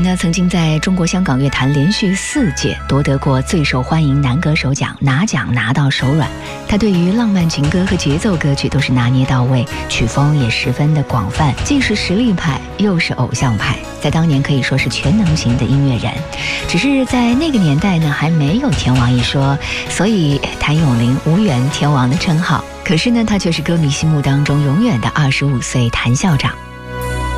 呢，曾经在中国香港乐坛连续4届夺得过最受欢迎男歌手奖，拿奖拿到手软。他对于浪漫情歌和节奏歌曲都是拿捏到位，曲风也十分的广泛，既是实力派又是偶像派，在当年可以说是全能型的音乐人。只是在那个年代呢，还没有天王一说，所以谭咏麟无缘天王的称号。可是呢，他却是歌迷心目当中永远的25岁谭校长。